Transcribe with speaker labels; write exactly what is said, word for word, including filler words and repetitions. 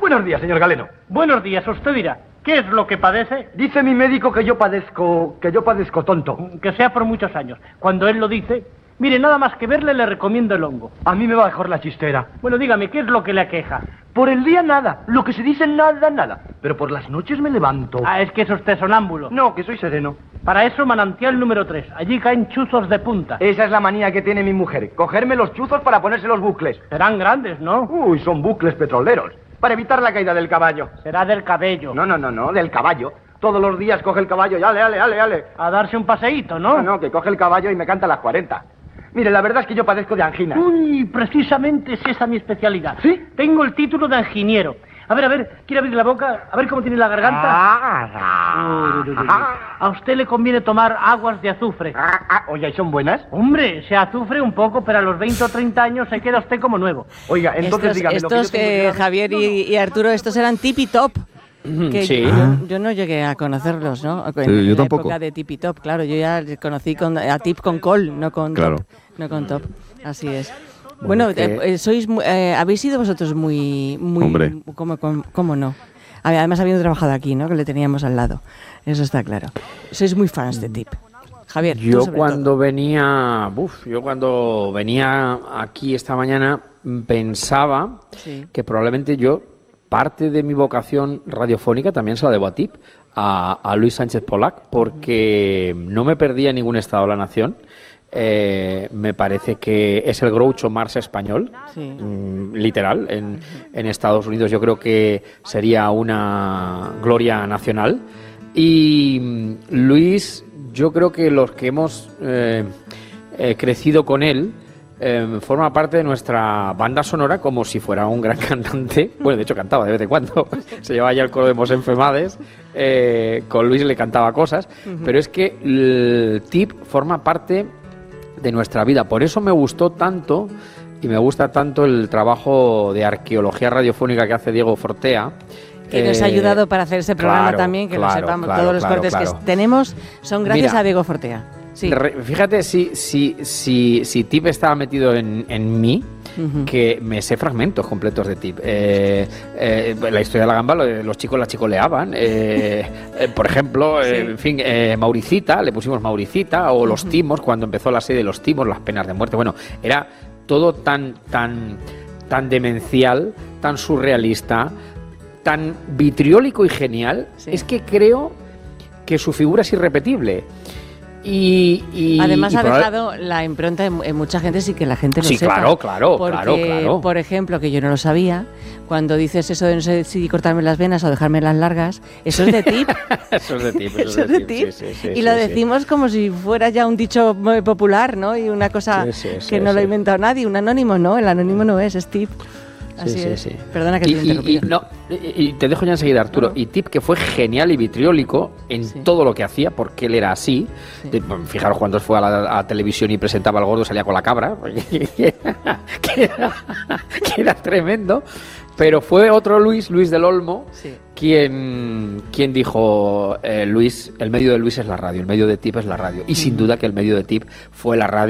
Speaker 1: Buenos días, señor Galeno.
Speaker 2: Buenos días, usted dirá, ¿qué es lo que padece?
Speaker 1: Dice mi médico que yo padezco, que yo padezco tonto.
Speaker 2: Que sea por muchos años. Cuando él lo dice, mire, nada más que verle le recomiendo el hongo.
Speaker 1: A mí me va mejor la chistera.
Speaker 2: Bueno, dígame, ¿qué es lo que le aqueja?
Speaker 1: Por el día nada, lo que se dice nada, nada. Pero por las noches me levanto.
Speaker 2: Ah, es que es usted sonámbulo.
Speaker 1: No, que soy sereno.
Speaker 2: Para eso manantial número tres. Allí caen chuzos de punta.
Speaker 1: Esa es la manía que tiene mi mujer, cogerme los chuzos para ponerse los bucles.
Speaker 2: Serán grandes, ¿no?
Speaker 1: Uy, son bucles petroleros. Para evitar la caída del caballo.
Speaker 2: Será del cabello.
Speaker 1: No, no, no, no, del caballo. Todos los días coge el caballo y ale, ale, ale, ale.
Speaker 2: A darse un paseíto, ¿no?
Speaker 1: No, no, que coge el caballo y me canta las cuarenta. Mire, la verdad es que yo padezco de angina.
Speaker 2: Uy, precisamente es esa mi especialidad.
Speaker 1: ¿Sí?
Speaker 2: Tengo el título de ingeniero. A ver, a ver, ¿quiere abrir la boca? A ver cómo tiene la garganta.
Speaker 1: Ah,
Speaker 2: Uy, uy, uy, uy. A usted le conviene tomar aguas de azufre.
Speaker 1: ah, ah. Oye, ¿son buenas?
Speaker 2: Hombre, se azufre un poco, pero a los veinte o treinta años se queda usted como nuevo.
Speaker 1: Oiga, entonces
Speaker 3: estos,
Speaker 1: dígame lo que
Speaker 3: estos
Speaker 1: yo tengo
Speaker 3: eh,
Speaker 1: grave.
Speaker 3: Javier y, y Arturo, estos eran Tipi Top. Que
Speaker 4: Sí.
Speaker 3: yo, yo no llegué a conocerlos, ¿no? En,
Speaker 4: Sí,
Speaker 3: en
Speaker 4: yo
Speaker 3: la
Speaker 4: tampoco.
Speaker 3: época de Tipi Top, claro. Yo ya conocí con, a Tip con Col, no con
Speaker 4: Claro.
Speaker 3: Top. No con Top, así es. Bueno,
Speaker 4: que-
Speaker 3: eh, eh, sois, mu- eh, habéis sido vosotros muy, muy,
Speaker 4: Hombre.
Speaker 3: ¿cómo, cómo, cómo no? Además habiendo trabajado aquí, ¿no? Que le teníamos al lado. Eso está claro. Sois muy fans de Tip. Javier, tú
Speaker 5: Yo
Speaker 3: sobre
Speaker 5: cuando
Speaker 3: todo.
Speaker 5: venía, uf, yo cuando venía aquí esta mañana mm, pensaba
Speaker 3: Sí.
Speaker 5: que probablemente yo parte de mi vocación radiofónica también se la debo a Tip, a, a Luis Sánchez Polac, porque no me perdía ningún estado de la nación. Eh, me parece que es el Groucho Marx español,
Speaker 3: Sí.
Speaker 5: mm, literal. En, en Estados Unidos yo creo que sería una gloria nacional. Y mm, Luis, yo creo que los que hemos eh, eh, crecido con él, eh, forma parte de nuestra banda sonora como si fuera un gran cantante. Bueno, de hecho cantaba de vez en cuando. Se llevaba ya el coro de Mosén Femades. Eh, con Luis le cantaba cosas. Pero es que el Tip forma parte de nuestra vida. Por eso me gustó tanto y me gusta tanto el trabajo de arqueología radiofónica que hace Diego Fortea.
Speaker 3: Que nos ha
Speaker 5: Eh,
Speaker 3: ayudado para hacer ese programa
Speaker 5: claro,
Speaker 3: también, que
Speaker 5: claro,
Speaker 3: lo sepamos.
Speaker 5: claro,
Speaker 3: Todos los
Speaker 5: claro,
Speaker 3: cortes
Speaker 5: claro.
Speaker 3: que tenemos son gracias
Speaker 5: Mira,
Speaker 3: a Diego Fortea. Sí.
Speaker 5: Re- Fíjate si, si, si, si Tip estaba metido en, en mí,
Speaker 3: Ujú.
Speaker 5: que me sé fragmentos completos de Tip. Eh, eh, la historia de la gamba, lo de los chicos la chicoleaban. Eh, eh, por ejemplo, eh,
Speaker 3: Sí.
Speaker 5: en fin, eh, Mauricita, le pusimos Mauricita, o los timos, cuando empezó la serie de los timos, las penas de muerte. Bueno, era todo tan, tan, tan demencial, tan surrealista, tan vitriólico y genial.
Speaker 3: Sí.
Speaker 5: Es que creo que su figura es irrepetible. Y, y-
Speaker 3: Además
Speaker 5: y
Speaker 3: ha
Speaker 5: probable-
Speaker 3: dejado la impronta en, en mucha gente sin que la gente lo
Speaker 5: Sí,
Speaker 3: sepa.
Speaker 5: claro, claro,
Speaker 3: Porque,
Speaker 5: claro, claro.
Speaker 3: por ejemplo, que yo no lo sabía, cuando dices eso de no sé si cortarme las venas o dejarme las largas, eso es de Tip.
Speaker 5: Eso es de Tip.
Speaker 3: Eso es de Tip.
Speaker 5: sí, sí, sí,
Speaker 3: y
Speaker 5: sí,
Speaker 3: lo
Speaker 5: sí.
Speaker 3: decimos como si fuera ya un dicho muy popular, ¿no? Y una cosa
Speaker 5: Sí, sí, sí,
Speaker 3: que no lo ha
Speaker 5: sí.
Speaker 3: inventado nadie, un anónimo, ¿no? El anónimo no es, es Tip. Así
Speaker 5: Sí, sí,
Speaker 3: es.
Speaker 5: sí.
Speaker 3: Perdona que
Speaker 5: y,
Speaker 3: te he
Speaker 5: y- y
Speaker 3: interrumpido.
Speaker 5: no, y, y te dejo ya enseguida, Arturo.
Speaker 3: No, no.
Speaker 5: Y Tip, que fue genial y vitriólico en
Speaker 3: Sí.
Speaker 5: todo lo que hacía, porque él era así.
Speaker 3: Sí.
Speaker 5: De- fijaros cuando fue a la a televisión y presentaba al gordo, salía con la cabra, que era, que era tremendo. Pero fue otro Luis, Luis del Olmo,
Speaker 3: Sí.
Speaker 5: quien, quien dijo, eh, Luis, el medio de Luis es la radio, el medio de Tip es la radio. Y sin duda que el medio de Tip fue la radio.